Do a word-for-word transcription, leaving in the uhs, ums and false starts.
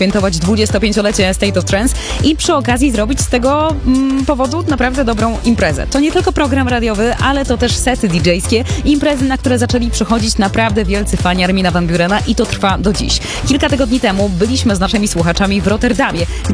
świętować dwudziestopięciolecie State of Trance i przy okazji zrobić z tego mm, powodu naprawdę dobrą imprezę. To nie tylko program radiowy, ale to też sety didżejskie, imprezy, na które zaczęli przychodzić naprawdę wielcy fani Armina van Burena i to trwa do dziś. Kilka tygodni temu byliśmy z naszymi słuchaczami w Rotterdamie,